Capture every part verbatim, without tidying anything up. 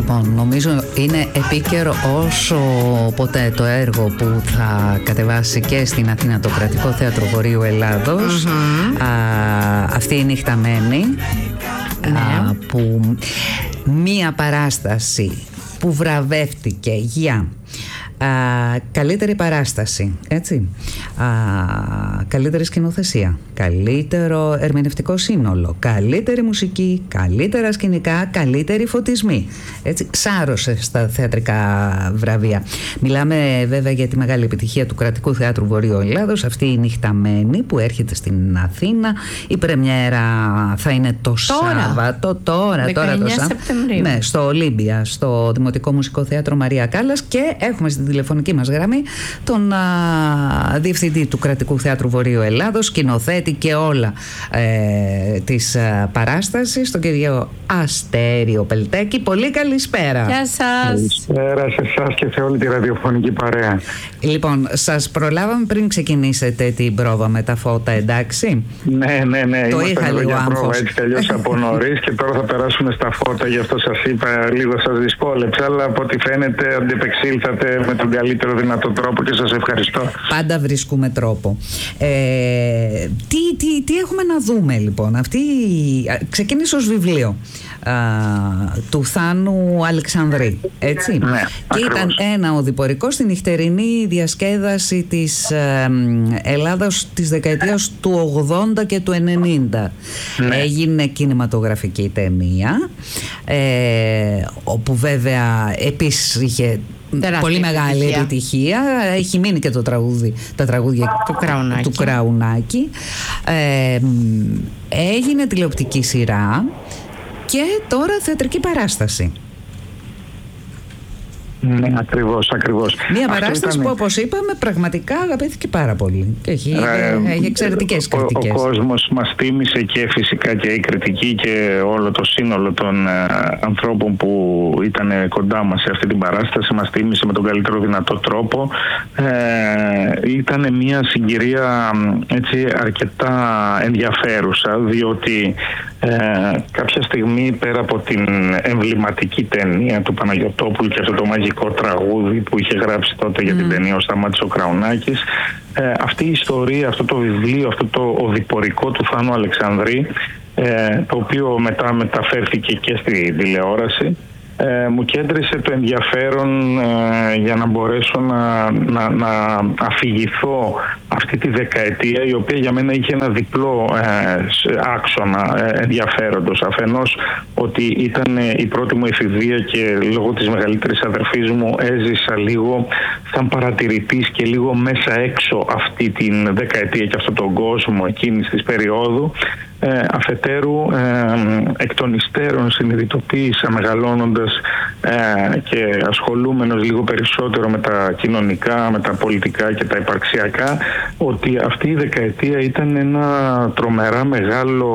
Λοιπόν, νομίζω είναι επίκαιρο όσο ποτέ το έργο που θα κατεβάσει και στην Αθήνα το Κρατικό Θέατρο Βορείου Ελλάδος. Mm-hmm. Α, αυτή η νυχταμένη, ναι. α, που μία παράσταση που βραβεύτηκε για α, καλύτερη παράσταση, έτσι, α, καλύτερη σκηνοθεσία, καλύτερο ερμηνευτικό σύνολο, καλύτερη μουσική, καλύτερα σκηνικά, καλύτερη φωτισμή, έτσι, σάρωσε στα θεατρικά βραβεία. Μιλάμε βέβαια για τη μεγάλη επιτυχία του Κρατικού Θεάτρου Βορείου Ελλάδος, αυτή η νυχταμένη που έρχεται στην Αθήνα. Η πρεμιέρα θα είναι το τώρα. Σάββατο, τώρα, τώρα το Σεπτεμβρίου. Ναι, στο Ολύμπια, στο Δημοτικό Μουσικό Θέατρο Μαρία Κάλλας, και έχουμε στην τηλεφωνική μας γραμμή τον α, διευθυντή του Κρατικού Θεάτρου Βορείου Ελλάδος, σκηνοθέτη και όλα ε, της α, παράστασης, τον κύριο Αστέριο Πελτέκη. Πολύ καλησπέρα. Γεια σας. Καλησπέρα σε εσάς και σε όλη τη ραδιοφωνική παρέα. Λοιπόν, σας προλάβαμε πριν ξεκινήσετε την πρόβα με τα φώτα, εντάξει? Ναι, ναι, ναι. Το είχα λίγο άγχος. Έτσι τελειώσα από νωρίς και τώρα θα περάσουμε στα φώτα, γι' αυτό σας είπα, λίγο σας δυσκόλεψα, αλλά από ό,τι φαίνεται αντεπεξήλθατε με τον καλύτερο δυνατό τρόπο και σας ευχαριστώ. Πάντα βρίσκουμε τρόπο. Ε, τι, τι, τι έχουμε να δούμε λοιπόν? Αυτή ξεκίνησε ως βιβλίο α, του Θάνου Αλεξανδρή, έτσι, ναι, και ακριβώς. Ήταν ένα οδηπορικό στην νυχτερινή διασκέδαση της ε, Ελλάδας της δεκαετίας του ογδόντα και του ενενήντα. Ναι. Έγινε κινηματογραφική ταινία, ε, όπου βέβαια επίσης είχε τεράστια πολύ μεγάλη επιτυχία. επιτυχία. Έχει μείνει και το τραγούδι, τα τραγούδια του Κραουνάκη. Του Κραουνάκη. Ε, έγινε τηλεοπτική σειρά και τώρα θεατρική παράσταση. Ναι, ακριβώς, ακριβώς. Μια παράσταση ήταν... που, όπως είπαμε, πραγματικά αγαπήθηκε πάρα πολύ και έχει, ε, έχει εξαιρετικές κριτικές. Ο, ο κόσμος μας τίμησε, και φυσικά και η κριτική και όλο το σύνολο των ε, ανθρώπων που ήταν κοντά μας σε αυτή την παράσταση μας τίμησε με τον καλύτερο δυνατό τρόπο. Ε, ήταν μια συγκυρία έτσι, αρκετά ενδιαφέρουσα, διότι ε, κάποια στιγμή, πέρα από την εμβληματική ταινία του Παναγιωτόπουλου και αυτό το μαγικό τραγούδι που είχε γράψει τότε για mm. την ταινία ο Σταμάτης ο Κραουνάκης, ε, αυτή η ιστορία, αυτό το βιβλίο, αυτό το οδηπορικό του Θάνου Αλεξανδρή, ε, το οποίο μετά μεταφέρθηκε και στη τηλεόραση, Ε, μου κέντρισε το ενδιαφέρον ε, για να μπορέσω να, να, να αφηγηθώ αυτή τη δεκαετία, η οποία για μένα είχε ένα διπλό ε, άξονα ε, ενδιαφέροντος. Αφενός ότι ήταν η πρώτη μου εφηβεία και λόγω της μεγαλύτερης αδερφής μου έζησα λίγο σαν παρατηρητής και λίγο μέσα έξω αυτή την δεκαετία και αυτόν τον κόσμο εκείνης της περίοδου. Ε, αφετέρου, ε, εκ των υστέρων συνειδητοποίησα, μεγαλώνοντας ε, και ασχολούμενος λίγο περισσότερο με τα κοινωνικά, με τα πολιτικά και τα υπαρξιακά, ότι αυτή η δεκαετία ήταν ένα τρομερά μεγάλο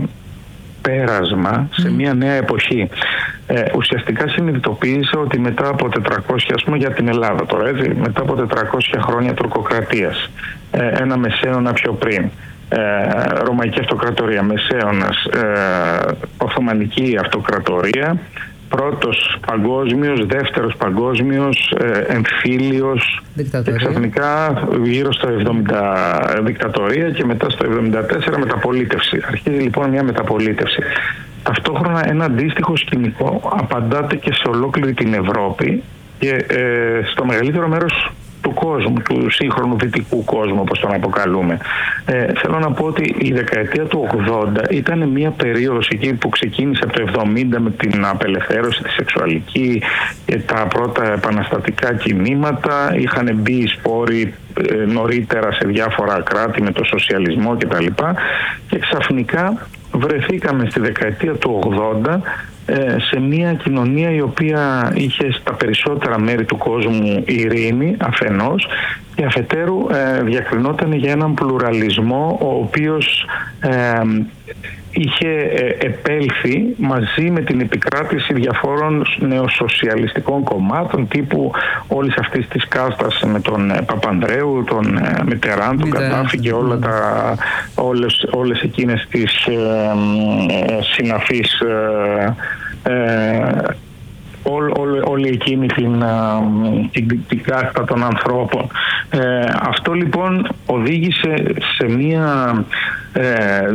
πέρασμα σε μια νέα εποχή. Ε, ουσιαστικά συνειδητοποίησα ότι μετά από τετρακόσια, ας πούμε για την Ελλάδα τώρα, έτσι, μετά από τετρακόσια χρόνια τουρκοκρατίας, ε, ένα μεσαίωνα πιο πριν, Ε, Ρωμαϊκή Αυτοκρατορία, Μεσαίωνας, ε, Οθωμανική Αυτοκρατορία, πρώτος παγκόσμιος, δεύτερος παγκόσμιος, ε, εμφύλιος, και ξαφνικά γύρω στο εβδομήντα δικτατορία και μετά στο εβδομήντα τέσσερα μεταπολίτευση. Αρχίζει λοιπόν μια μεταπολίτευση. Ταυτόχρονα ένα αντίστοιχο σκηνικό απαντάται και σε ολόκληρη την Ευρώπη και ε, στο μεγαλύτερο μέρος του κόσμου, του σύγχρονου δυτικού κόσμου, όπως τον αποκαλούμε. Ε, θέλω να πω ότι η δεκαετία του ογδόντα ήταν μια περίοδος εκεί που ξεκίνησε από το εβδομήντα με την απελευθέρωση, τη σεξουαλική και τα πρώτα επαναστατικά κινήματα. Είχαν μπει οι σπόροι ε, νωρίτερα σε διάφορα κράτη με το σοσιαλισμό κτλ. Και ξαφνικά βρεθήκαμε στη δεκαετία του ογδόντα σε μια κοινωνία η οποία είχε στα περισσότερα μέρη του κόσμου ειρήνη αφενός και αφετέρου ε, διακρινόταν για έναν πλουραλισμό ο οποίος ε, είχε ε, επέλθει μαζί με την επικράτηση διαφόρων νεοσοσιαλιστικών κομμάτων τύπου όλης αυτής της κάστας με τον ε, Παπανδρέου, τον ε, Μιτεράν, τον Καντάφη και όλα τα, όλες, όλες εκείνες τις ε, ε, συναφείς ε, ε, ό, εκείνη την, την, την κάστα των ανθρώπων. Ε, αυτό λοιπόν οδήγησε σε μία ε,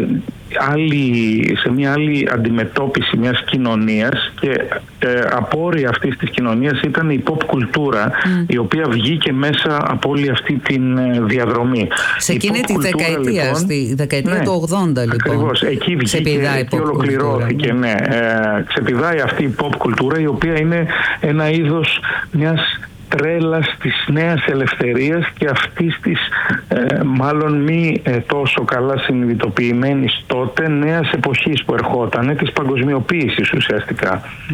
άλλη, σε μια άλλη αντιμετώπιση μιας κοινωνίας και ε, απόρρια αυτής της κοινωνίας ήταν η pop κουλτούρα, mm. η οποία βγήκε μέσα από όλη αυτή την ε, διαδρομή. Σε εκείνη τη δεκαετία, λοιπόν, στη δεκαετία ναι, του ογδόντα λοιπόν. Ακριβώς, εκεί βγήκε, εκεί ολοκληρώθηκε. Ναι. Ναι, ε, ξεπηδάει αυτή η pop κουλτούρα, η οποία είναι ένα είδος μιας τρέλας της νέας ελευθερίας και αυτής της ε, μάλλον μη ε, τόσο καλά συνειδητοποιημένης τότε νέας εποχής που ερχόταν, της παγκοσμιοποίησης ουσιαστικά. Mm.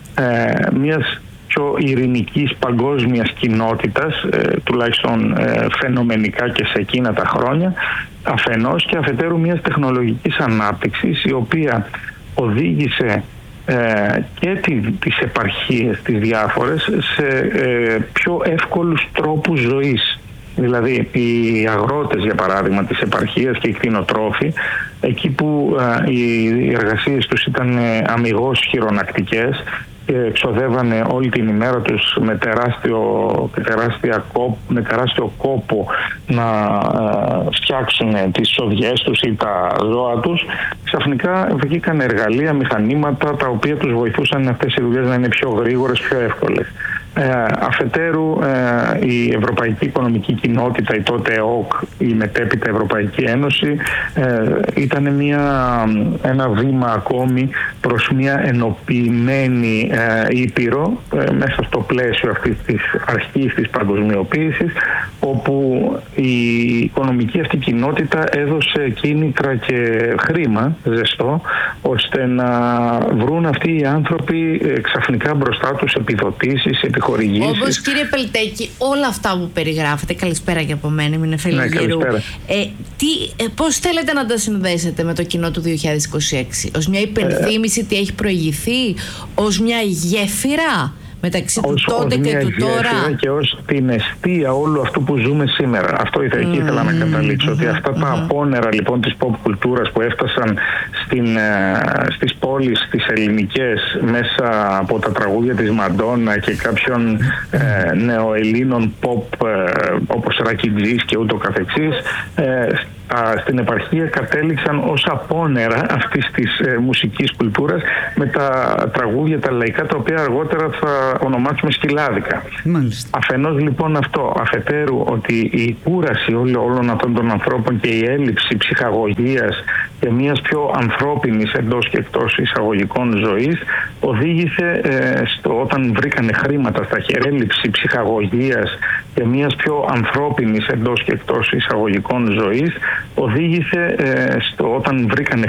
Ε, μιας πιο ειρηνικής παγκόσμιας κοινότητας, ε, τουλάχιστον ε, φαινομενικά και σε εκείνα τα χρόνια, αφενός, και αφετέρου μιας τεχνολογικής ανάπτυξης, η οποία οδήγησε Ε, και τι, τις επαρχίες, τις διάφορες, σε ε, πιο εύκολους τρόπους ζωής. Δηλαδή οι αγρότες, για παράδειγμα, της επαρχίας και οι κτηνοτρόφοι, εκεί που ε, οι εργασίες τους ήταν ε, αμιγώς χειρονακτικές και εξοδεύανε όλη την ημέρα τους με τεράστιο, τεράστια κόπο, με τεράστιο κόπο να ε, φτιάξουν τις σοδιές τους ή τα ζώα τους, ξαφνικά βγήκαν εργαλεία, μηχανήματα τα οποία τους βοηθούσαν αυτές οι δουλειές να είναι πιο γρήγορες, πιο εύκολες. Ε, αφετέρου ε, η Ευρωπαϊκή Οικονομική Κοινότητα, η τότε ΕΟΚ, η μετέπειτα Ευρωπαϊκή Ένωση, ε, ήταν μια, ένα βήμα ακόμη προς μια ενοποιημένη ε, ήπειρο ε, μέσα στο πλαίσιο αυτής της αρχής της παγκοσμιοποίησης, όπου η οικονομική αυτή κοινότητα έδωσε κίνητρα και χρήμα ζεστό, ώστε να βρουν αυτοί οι άνθρωποι ε, ξαφνικά μπροστά τους επιδοτήσεις, όπως, κύριε Πελτέκη, όλα αυτά που περιγράφετε, καλησπέρα και από μένα, μην εφέλει ναι, γύρου. Ε, ε, πώς θέλετε να τα συνδέσετε με το κοινό του δύο χιλιάδες είκοσι έξι, ως μια υπενθύμηση ε, τι έχει προηγηθεί, ως μια γέφυρα μεταξύ του ως, τότε ως και του τώρα, και ως την αιστεία όλου αυτού που ζούμε σήμερα. Αυτό ήθελα, mm, ήθελα να καταλήξω, mm, ότι αυτά mm, τα απόνερα λοιπόν της pop κουλτούρας που έφτασαν στην, στις πόλεις τις ελληνικές μέσα από τα τραγούδια της Μαντόνα και κάποιων ε, νεοελλήνων pop ε, όπως Ρακιτζής και ούτω καθεξής, ε, στην επαρχία κατέληξαν ως απόνερα αυτής της ε, μουσικής κουλτούρας με τα τραγούδια τα λαϊκά, τα οποία αργότερα θα ονομάσουμε σκυλάδικα. Μάλιστα. Αφενός λοιπόν αυτό, αφετέρου ότι η κούραση όλων, όλων αυτών των ανθρώπων και η έλλειψη ψυχαγωγίας και μιας πιο ανθρώπινης εντός και εκτός εισαγωγικών ζωής οδήγησε ε, στο, όταν βρήκανε χρήματα στα χέρια, έλλειψη ψυχαγωγίας και μιας πιο ανθρώπινης εντός και εκτός εισαγωγικών ζωής οδήγησε ε, στο, όταν βρήκανε